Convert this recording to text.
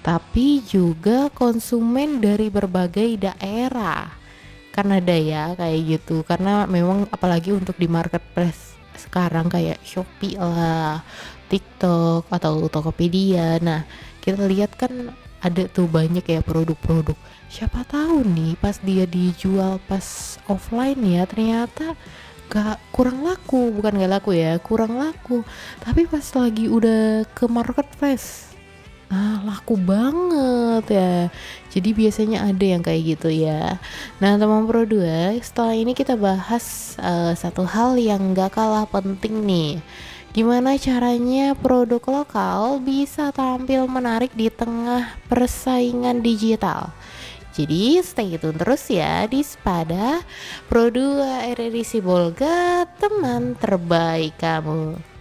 tapi juga konsumen dari berbagai daerah. Kan ada ya kayak gitu, karena memang apalagi untuk di marketplace sekarang kayak Shopee lah, TikTok atau Tokopedia. Nah, kita lihat kan ada tuh banyak ya produk-produk. Siapa tahu nih pas dia dijual pas offline ya ternyata gak kurang laku, bukan gak laku ya, kurang laku. Tapi pas lagi udah ke marketplace, nah, laku banget ya. Jadi biasanya ada yang kayak gitu ya. Nah, teman Pro 2, setelah ini kita bahas satu hal yang gak kalah penting nih. Gimana caranya produk lokal bisa tampil menarik di tengah persaingan digital. Jadi stay tune terus ya di Spada Pro 2 RRI Sibolga, teman terbaik kamu.